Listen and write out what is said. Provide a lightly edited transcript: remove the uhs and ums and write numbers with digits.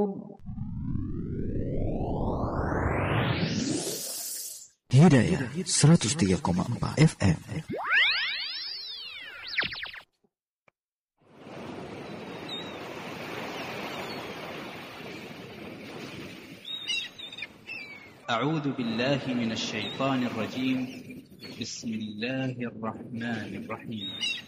Hidayah 103,4 FM. أعوذ بالله من الشيطان الرجيم. بسم الله الرحمن الرحيم.